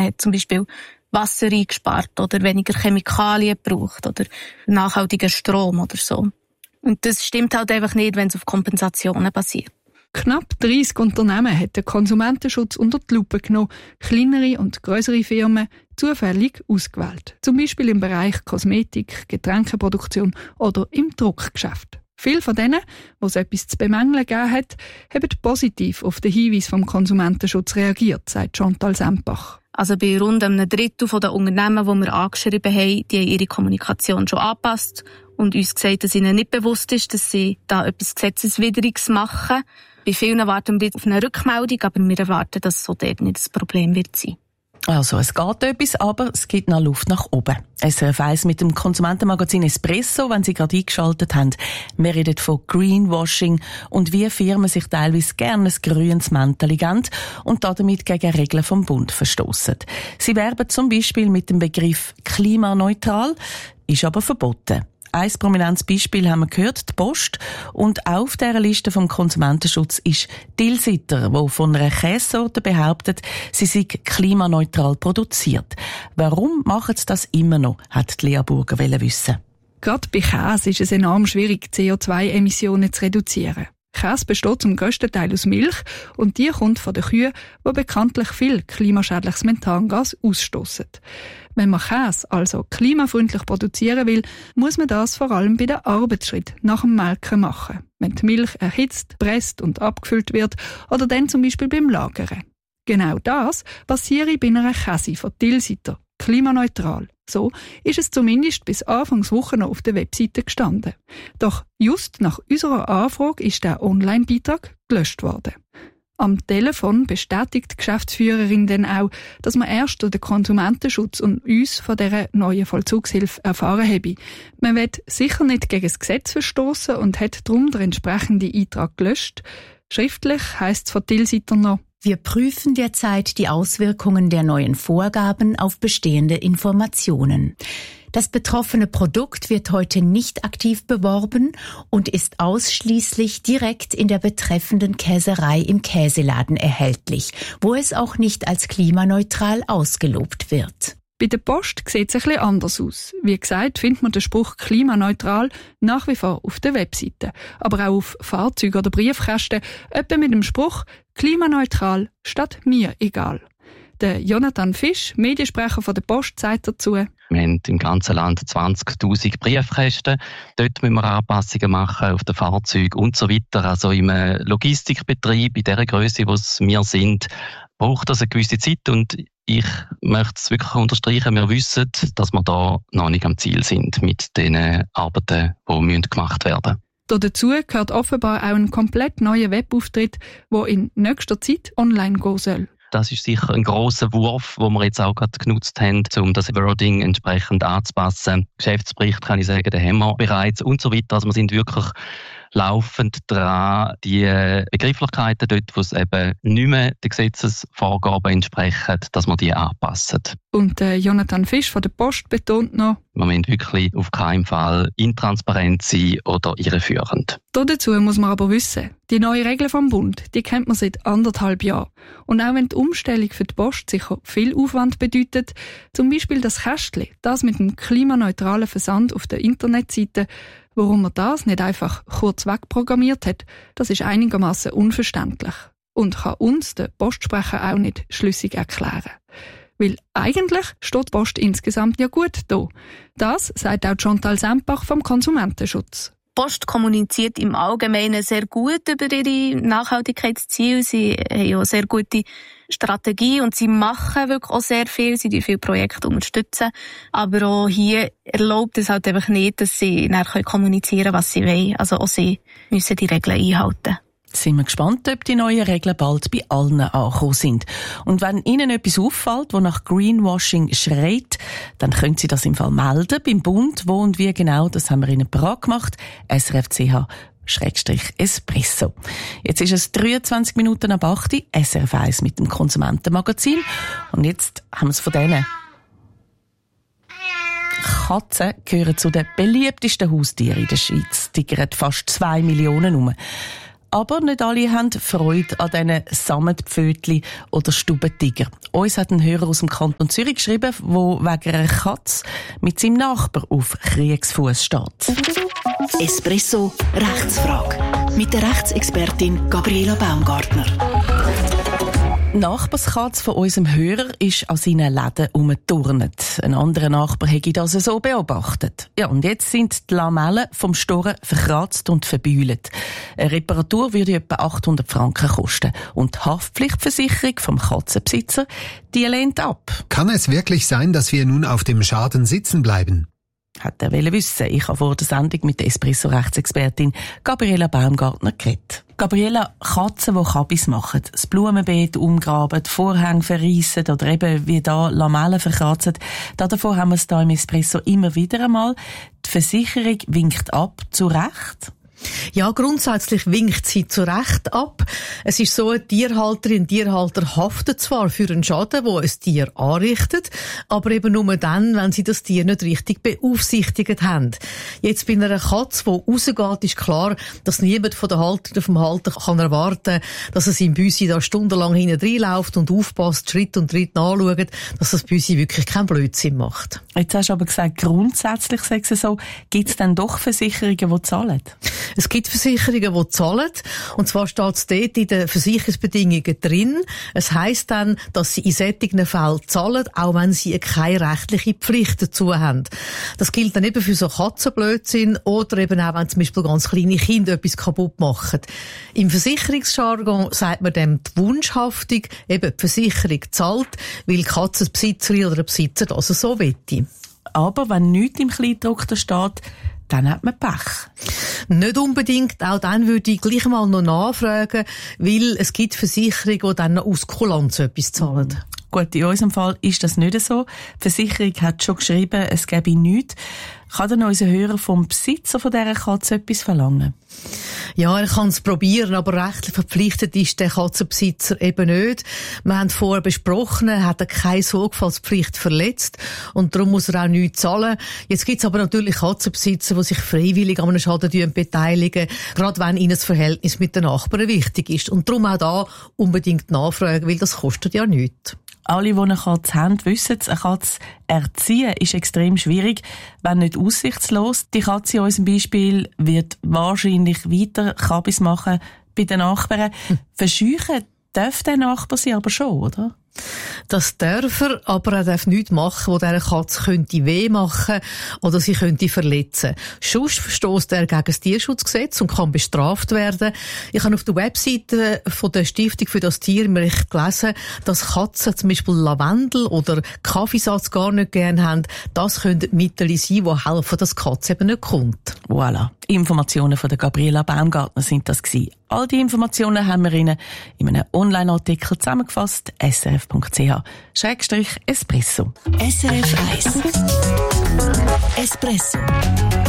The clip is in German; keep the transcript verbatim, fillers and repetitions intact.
hat zum Beispiel Wasser eingespart oder weniger Chemikalien gebraucht oder nachhaltiger Strom oder so. Und das stimmt halt einfach nicht, wenn es auf Kompensationen basiert. Knapp dreissig Unternehmen hat der Konsumentenschutz unter die Lupe genommen, kleinere und grössere Firmen zufällig ausgewählt. Zum Beispiel im Bereich Kosmetik, Getränkeproduktion oder im Druckgeschäft. Viele von denen, wo es etwas zu bemängeln gegeben hat, haben positiv auf den Hinweis vom Konsumentenschutz reagiert, sagt Chantal Sempach. Also bei rund einem Drittel der Unternehmen, die wir angeschrieben haben, die haben ihre Kommunikation schon angepasst und uns gesagt, dass ihnen nicht bewusst ist, dass sie da etwas Gesetzeswidriges machen. Bei vielen warten wir auf eine Rückmeldung, aber wir erwarten, dass so dort nicht das Problem wird sein. Also, es geht etwas, aber es gibt noch Luft nach oben. S R F eins mit dem Konsumentenmagazin Espresso, wenn Sie gerade eingeschaltet haben. Wir reden von Greenwashing und wie Firmen sich teilweise gerne ein grünes Mäntelchen geben und damit gegen Regeln vom Bund verstossen. Sie werben zum Beispiel mit dem Begriff klimaneutral, ist aber verboten. Ein prominentes Beispiel haben wir gehört, die Post. Und auf dieser Liste vom Konsumentenschutz ist Tilsiter, wo von einer Käsesorte behauptet, sie sei klimaneutral produziert. Warum machen sie das immer noch, hat Lea Burger wissen. Gerade bei Käse ist es enorm schwierig, C O zwei Emissionen zu reduzieren. Käse besteht zum grössten Teil aus Milch und die kommt von den Kühen, die bekanntlich viel klimaschädliches Methangas ausstoßen. Wenn man Käse also klimafreundlich produzieren will, muss man das vor allem bei den Arbeitsschritten nach dem Melken machen, wenn die Milch erhitzt, presst und abgefüllt wird oder dann zum Beispiel beim Lagern. Genau das passiere bei einer Käse von Tilsiter, klimaneutral. So ist es zumindest bis Anfangswoche noch auf der Webseite gestanden. Doch just nach unserer Anfrage ist der Online-Beitrag gelöscht worden. Am Telefon bestätigt die Geschäftsführerin dann auch, dass man erst durch den Konsumentenschutz und uns von dieser neuen Vollzugshilfe erfahren habe. Man will sicher nicht gegen das Gesetz verstoßen und hat darum den entsprechenden Eintrag gelöscht. Schriftlich heisst es von Tilsiter noch: Wir prüfen derzeit die Auswirkungen der neuen Vorgaben auf bestehende Informationen. Das betroffene Produkt wird heute nicht aktiv beworben und ist ausschließlich direkt in der betreffenden Käserei im Käseladen erhältlich, wo es auch nicht als klimaneutral ausgelobt wird. Bei der Post sieht es ein bisschen anders aus. Wie gesagt, findet man den Spruch klimaneutral nach wie vor auf der Webseite, aber auch auf Fahrzeugen oder Briefkästen, etwa mit dem Spruch klimaneutral statt mir egal. Der Jonathan Fisch, Mediensprecher von der Post, sagt dazu: Wir haben im ganzen Land zwanzigtausend Briefkästen. Dort müssen wir Anpassungen machen auf den Fahrzeugen und so weiter. Also im Logistikbetrieb, in dieser Größe, wo wir sind, braucht das eine gewisse Zeit. Und ich möchte es wirklich unterstreichen, wir wissen, dass wir da noch nicht am Ziel sind mit den Arbeiten, die gemacht werden müssen. Dazu gehört offenbar auch ein komplett neuer Webauftritt, der in nächster Zeit online gehen soll. Das ist sicher ein grosser Wurf, den wir jetzt auch gerade genutzt haben, um das Wording entsprechend anzupassen. Geschäftsbericht, kann ich sagen, den haben wir bereits und so weiter. Also wir sind wirklich laufend dran, die Begrifflichkeiten dort, wo es eben nicht mehr den Gesetzesvorgaben entsprechen, dass wir die anpassen. Und äh, Jonathan Fisch von der Post betont noch: Wir müssen wirklich auf keinen Fall intransparent sein oder irreführend. Dazu muss man aber wissen, die neuen Regeln vom Bund, die kennt man seit anderthalb Jahren. Und auch wenn die Umstellung für die Post sicher viel Aufwand bedeutet, zum Beispiel das Kästchen, das mit dem klimaneutralen Versand auf der Internetseite, warum man das nicht einfach kurz wegprogrammiert hat, das ist einigermaßen unverständlich und kann uns, der Postsprecher, auch nicht schlüssig erklären. Weil eigentlich steht die Post insgesamt ja gut da. Das sagt auch Chantal Sempach vom Konsumentenschutz. Die Post kommuniziert im Allgemeinen sehr gut über ihre Nachhaltigkeitsziele. Sie haben ja sehr gute Strategie und sie machen wirklich auch sehr viel. Sie unterstützen viele Projekte unterstützen. Aber auch hier erlaubt es halt einfach nicht, dass sie nachher kommunizieren können, was sie wollen. Also auch sie müssen die Regeln einhalten. Sind wir gespannt, ob die neuen Regeln bald bei allen angekommen sind. Und wenn Ihnen etwas auffällt, das nach Greenwashing schreit, dann können Sie das im Fall melden beim Bund. Wo und wie genau, das haben wir Ihnen parat gemacht. S R F C H Espresso. Jetzt ist es dreiundzwanzig Minuten ab acht, S R F eins mit dem Konsumentenmagazin. Und jetzt haben wir es von denen. Katzen gehören zu den beliebtesten Haustieren in der Schweiz. Die gehen fast zwei Millionen um. Aber nicht alle haben Freude an diesen Sammetpfötchen oder Stubentiger. Uns hat ein Hörer aus dem Kanton Zürich geschrieben, der wegen einer Katze mit seinem Nachbar auf Kriegsfuß steht. Espresso Rechtsfrage mit der Rechtsexpertin Gabriela Baumgartner. Die Nachbarskatze von unserem Hörer ist an seinen Läden umgeturnt. Ein anderer Nachbar hätte das so beobachtet. Ja, und jetzt sind die Lamellen vom Storen verkratzt und verbeulet. Eine Reparatur würde etwa achthundert Franken kosten. Und die Haftpflichtversicherung vom Katzenbesitzer, die lehnt ab. Kann es wirklich sein, dass wir nun auf dem Schaden sitzen bleiben? Hat er wollen wissen. Ich habe vor der Sendung mit der Espresso-Rechtsexpertin Gabriela Baumgartner geredet. Gabriela, Katzen, die Kabis machen, das Blumenbeet umgraben, die Vorhänge verreissen oder eben wie da Lamellen verkratzen, davon haben wir es hier im Espresso immer wieder einmal. Die Versicherung winkt ab, zu Recht. Ja, grundsätzlich winkt sie zu Recht ab. Es ist so, eine Tierhalterin, ein Tierhalter haftet zwar für einen Schaden, den ein Tier anrichtet, aber eben nur dann, wenn sie das Tier nicht richtig beaufsichtigt haben. Jetzt bei einer Katze, die rausgeht, ist klar, dass niemand von der Halter oder vom Halter kann erwarten, dass es im Büsi da stundenlang hinten reinläuft und aufpasst, Schritt und Tritt nachschaut, dass das Büsi wirklich keinen Blödsinn macht. Jetzt hast du aber gesagt, grundsätzlich sagen sie so, gibt es dann doch Versicherungen, die zahlen? Es gibt Versicherungen, die zahlen. Und zwar steht es dort in den Versicherungsbedingungen drin. Es heisst dann, dass sie in solchen Fällen zahlen, auch wenn sie keine rechtliche Pflicht dazu haben. Das gilt dann eben für so Katzenblödsinn oder eben auch, wenn zum Beispiel ganz kleine Kinder etwas kaputt machen. Im Versicherungsjargon sagt man dem die Wunschhaftung, eben die Versicherung zahlt, weil die Katzenbesitzerin oder der Besitzer das so wette. Aber wenn nichts im Kleindruck da steht, dann hat man Pech. Nicht unbedingt. Auch dann würde ich gleich mal noch nachfragen, weil es gibt Versicherungen, die dann noch aus Kulanz etwas zahlen. Mhm. Gut, in unserem Fall ist das nicht so. Die Versicherung hat schon geschrieben, es gäbe nichts. Kann denn unser Hörer vom Besitzer von dieser Katze etwas verlangen? Ja, er kann es probieren, aber rechtlich verpflichtet ist der Katzenbesitzer eben nicht. Wir haben vorher besprochen, er hat keine Sorgfaltspflicht verletzt und darum muss er auch nichts zahlen. Jetzt gibt es aber natürlich Katzenbesitzer, die sich freiwillig an einem Schaden beteiligen, gerade wenn ihnen das Verhältnis mit den Nachbarn wichtig ist. Und darum auch da unbedingt nachfragen, weil das kostet ja nichts. Alle, die eine Katze haben, wissen es, eine Katze erziehen ist extrem schwierig, wenn nicht aussichtslos. Die Katze in unserem Beispiel wird wahrscheinlich weiter Kabis machen bei den Nachbarn. Hm. Verscheuchen darf der Nachbar sie aber schon, oder? Das darf er, aber er darf nichts machen, wo dieser Katze könnte weh machen oder sie könnte verletzen. Sonst verstösst er gegen das Tierschutzgesetz und kann bestraft werden. Ich habe auf der Webseite von der Stiftung für das Tierrecht gelesen, dass Katzen zum Beispiel Lavendel oder Kaffeesatz gar nicht gerne haben. Das können Mittel sein, die helfen, dass die Katze eben nicht kommt. Voilà. Informationen von der Gabriela Baumgartner sind das gewesen. All die Informationen haben wir Ihnen in einem Online-Artikel zusammengefasst, s r f punkt c h Schrägstrich Espresso. S R F eins Espresso.